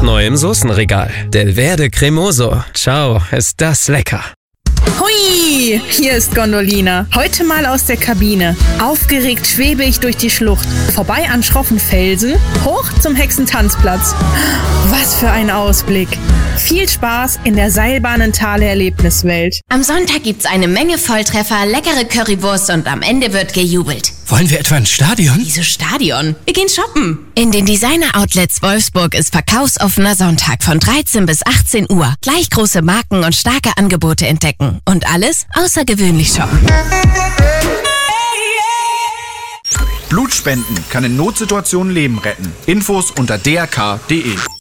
Neu im Soßenregal. Del Verde Cremoso. Ciao, ist das lecker. Hui, hier ist Gondolina. Heute mal aus der Kabine. Aufgeregt schwebe ich durch die Schlucht. Vorbei an schroffen Felsen, hoch zum Hexentanzplatz. Was für ein Ausblick. Viel Spaß in der Seilbahnentale-Erlebniswelt. Am Sonntag gibt's eine Menge Volltreffer, leckere Currywurst und am Ende wird gejubelt. Wollen wir etwa ins Stadion? Wieso Stadion? Wir gehen shoppen. In den Designer-Outlets Wolfsburg ist verkaufsoffener Sonntag von 13 bis 18 Uhr. Gleich große Marken und starke Angebote entdecken. Und alles außergewöhnlich shoppen. Blutspenden kann in Notsituationen Leben retten. Infos unter drk.de.